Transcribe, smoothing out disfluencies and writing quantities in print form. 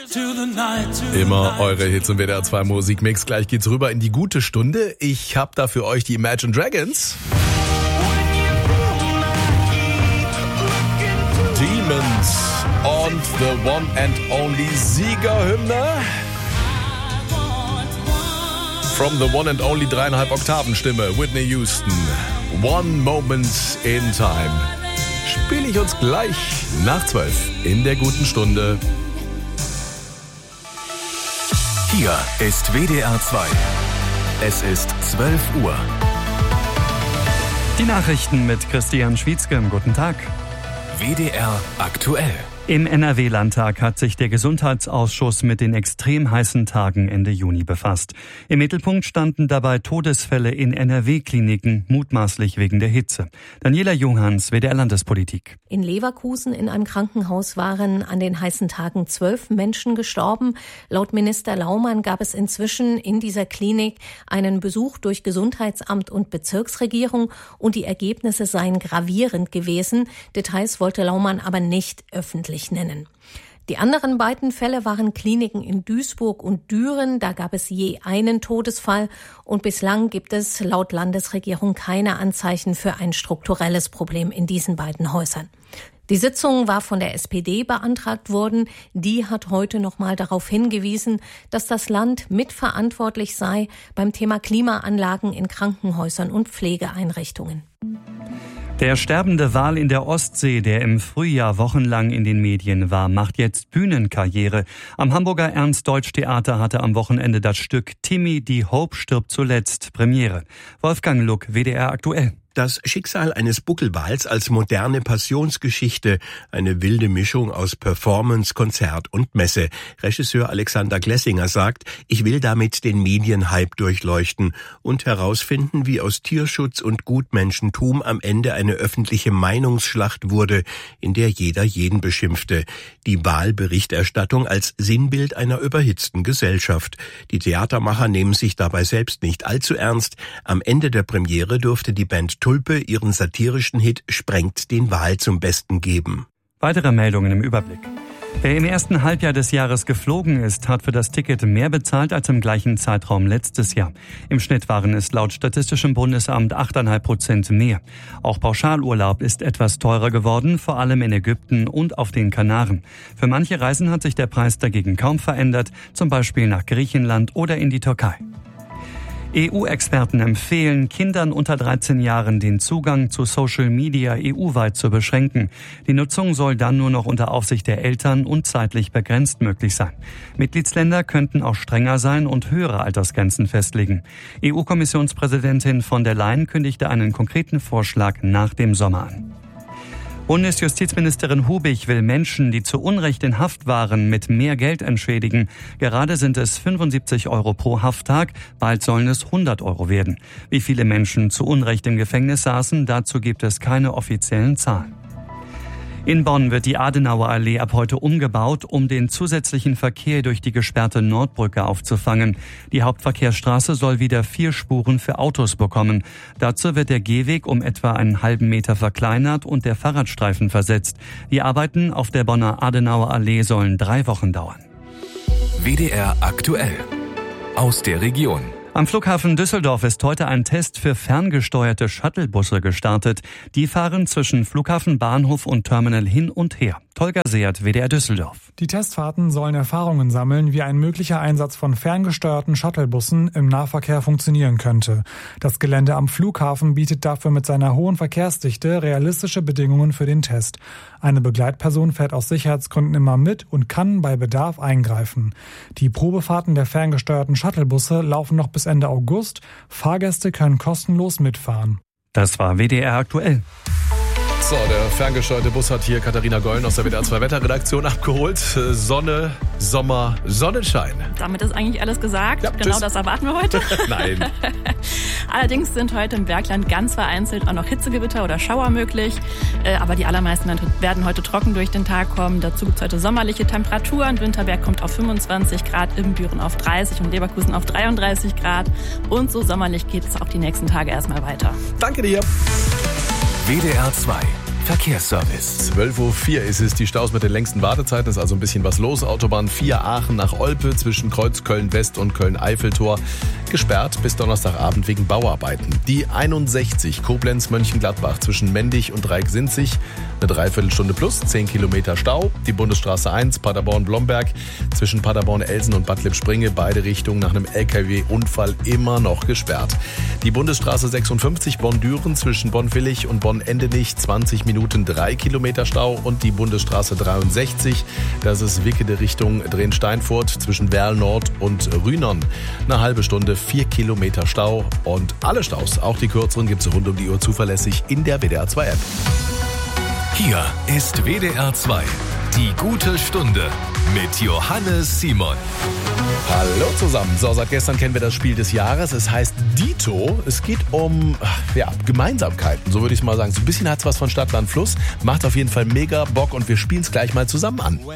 Immer eure Hits im WDR 2 Musikmix. Gleich geht's rüber in die gute Stunde. Ich hab da für euch die Imagine Dragons. Demons und the one and only Siegerhymne. From the one and only 3,5 Oktaven Stimme, Whitney Houston. One Moment in Time. Spiele ich uns gleich nach 12 in der guten Stunde. Hier ist WDR 2. Es ist 12 Uhr. Die Nachrichten mit Christian Schwietzke. Guten Tag. WDR aktuell. Im NRW-Landtag hat sich der Gesundheitsausschuss mit den extrem heißen Tagen Ende Juni befasst. Im Mittelpunkt standen dabei Todesfälle in NRW-Kliniken, mutmaßlich wegen der Hitze. Daniela Johanns, WDR Landespolitik. In Leverkusen in einem Krankenhaus waren an den heißen Tagen 12 Menschen gestorben. Laut Minister Laumann gab es inzwischen in dieser Klinik einen Besuch durch Gesundheitsamt und Bezirksregierung und die Ergebnisse seien gravierend gewesen. Details wollte Laumann aber nicht öffentlich nennen. Die anderen beiden Fälle waren Kliniken in Duisburg und Düren. Da gab es je einen Todesfall. Und bislang gibt es laut Landesregierung keine Anzeichen für ein strukturelles Problem in diesen beiden Häusern. Die Sitzung war von der SPD beantragt worden. Die hat heute nochmal darauf hingewiesen, dass das Land mitverantwortlich sei beim Thema Klimaanlagen in Krankenhäusern und Pflegeeinrichtungen. Der sterbende Wal in der Ostsee, der im Frühjahr wochenlang in den Medien war, macht jetzt Bühnenkarriere. Am Hamburger Ernst-Deutsch-Theater hatte am Wochenende das Stück Timmy, die Hope stirbt zuletzt Premiere. Wolfgang Luck, WDR aktuell. Das Schicksal eines Buckelwals als moderne Passionsgeschichte, eine wilde Mischung aus Performance, Konzert und Messe. Regisseur Alexander Glessinger sagt, ich will damit den Medienhype durchleuchten und herausfinden, wie aus Tierschutz und Gutmenschentum am Ende eine öffentliche Meinungsschlacht wurde, in der jeder jeden beschimpfte. Die Wahlberichterstattung als Sinnbild einer überhitzten Gesellschaft. Die Theatermacher nehmen sich dabei selbst nicht allzu ernst. Am Ende der Premiere durfte die Band Tulpe ihren satirischen Hit Sprengt den Wal zum Besten geben. Weitere Meldungen im Überblick. Wer im ersten Halbjahr des Jahres geflogen ist, hat für das Ticket mehr bezahlt als im gleichen Zeitraum letztes Jahr. Im Schnitt waren es laut Statistischem Bundesamt 8,5% mehr. Auch Pauschalurlaub ist etwas teurer geworden, vor allem in Ägypten und auf den Kanaren. Für manche Reisen hat sich der Preis dagegen kaum verändert, zum Beispiel nach Griechenland oder in die Türkei. EU-Experten empfehlen, Kindern unter 13 Jahren den Zugang zu Social Media EU-weit zu beschränken. Die Nutzung soll dann nur noch unter Aufsicht der Eltern und zeitlich begrenzt möglich sein. Mitgliedsländer könnten auch strenger sein und höhere Altersgrenzen festlegen. EU-Kommissionspräsidentin von der Leyen kündigte einen konkreten Vorschlag nach dem Sommer an. Bundesjustizministerin Hubig will Menschen, die zu Unrecht in Haft waren, mit mehr Geld entschädigen. Gerade sind es 75 € pro Hafttag, bald sollen es 100 € werden. Wie viele Menschen zu Unrecht im Gefängnis saßen, dazu gibt es keine offiziellen Zahlen. In Bonn wird die Adenauer Allee ab heute umgebaut, um den zusätzlichen Verkehr durch die gesperrte Nordbrücke aufzufangen. Die Hauptverkehrsstraße soll wieder 4 Spuren für Autos bekommen. Dazu wird der Gehweg um etwa einen halben Meter verkleinert und der Fahrradstreifen versetzt. Die Arbeiten auf der Bonner Adenauer Allee sollen 3 Wochen dauern. WDR aktuell. Aus der Region. Am Flughafen Düsseldorf ist heute ein Test für ferngesteuerte Shuttlebusse gestartet. Die fahren zwischen Flughafen, Bahnhof und Terminal hin und her. Tolga Seert, WDR Düsseldorf. Die Testfahrten sollen Erfahrungen sammeln, wie ein möglicher Einsatz von ferngesteuerten Shuttlebussen im Nahverkehr funktionieren könnte. Das Gelände am Flughafen bietet dafür mit seiner hohen Verkehrsdichte realistische Bedingungen für den Test. Eine Begleitperson fährt aus Sicherheitsgründen immer mit und kann bei Bedarf eingreifen. Die Probefahrten der ferngesteuerten Shuttlebusse laufen noch bis Ende August. Fahrgäste können kostenlos mitfahren. Das war WDR aktuell. So, der ferngesteuerte Bus hat hier Katharina Gollen aus der WDR 2 Wetterredaktion abgeholt. Sonne, Sommer, Sonnenschein. Damit ist eigentlich alles gesagt. Ja, genau das erwarten wir heute. Nein. Allerdings sind heute im Bergland ganz vereinzelt auch noch Hitzegewitter oder Schauer möglich. Aber die allermeisten werden heute trocken durch den Tag kommen. Dazu gibt es heute sommerliche Temperaturen. Winterberg kommt auf 25 Grad, Ibbenbüren auf 30 und Leverkusen auf 33 Grad. Und so sommerlich geht es auch die nächsten Tage erstmal weiter. Danke dir. WDR 2 Verkehrsservice. 12.04 Uhr ist es, die Staus mit den längsten Wartezeiten, ist also ein bisschen was los. Autobahn 4 Aachen nach Olpe zwischen Kreuz Köln-West und Köln-Eiffeltor gesperrt bis Donnerstagabend wegen Bauarbeiten. Die 61 Koblenz-Mönchengladbach zwischen Mendig und Reik-Sinzig, eine Dreiviertelstunde plus, 10 Kilometer Stau. Die Bundesstraße 1 Paderborn-Blomberg zwischen Paderborn-Elsen und Bad Lippspringe, beide Richtungen nach einem LKW-Unfall immer noch gesperrt. Die Bundesstraße 56 Bonn-Düren zwischen Bonn-Willig und Bonn-Endenich, 20 Minuten 3 Kilometer Stau. Und die Bundesstraße 63, das ist Wickede Richtung Drehn-Steinfurt zwischen Werl-Nord und Rühnern, eine halbe Stunde, 4 Kilometer Stau. Und alle Staus, auch die kürzeren, gibt es rund um die Uhr zuverlässig in der WDR 2 App. Hier ist WDR 2. Die gute Stunde mit Johannes Simon. Hallo zusammen. So, seit gestern kennen wir das Spiel des Jahres. Es heißt Dito. Es geht um Gemeinsamkeiten, so würde ich mal sagen. So ein bisschen hat es was von Stadt, Land, Fluss. Macht auf jeden Fall mega Bock und wir spielen es gleich mal zusammen an.